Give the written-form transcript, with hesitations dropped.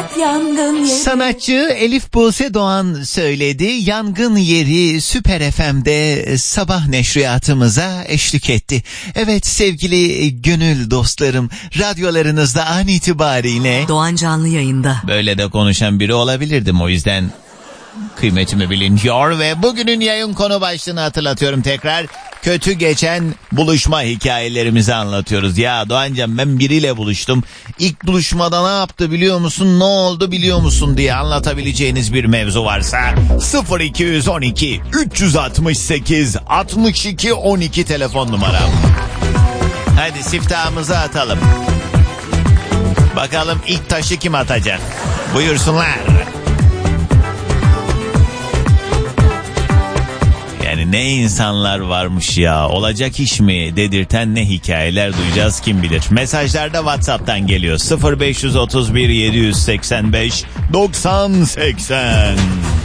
Yangın yeri. Sanatçı Elif Buse Doğan söyledi. Yangın Yeri Süper FM'de sabah neşriyatımıza eşlik etti. Evet sevgili gönül dostlarım, radyolarınızda an itibariyle Doğan canlı yayında. böyle de konuşan biri olabilirdim, o yüzden kıymetimi biliniyor ve bugünün yayın konu başlığını hatırlatıyorum tekrar. Kötü geçen buluşma hikayelerimizi anlatıyoruz. Ya Doğancığım, ben biriyle buluştum. İlk buluşmada ne yaptı biliyor musun? Ne oldu biliyor musun diye anlatabileceğiniz bir mevzu varsa 0212 368 62 12 telefon numaram. Hadi siftahımızı atalım. Bakalım ilk taşı kim atacak? Buyursunlar. Yani ne insanlar varmış ya, olacak iş mi dedirten ne hikayeler duyacağız kim bilir. Mesajlarda WhatsApp'tan geliyor 0531 785 90 80.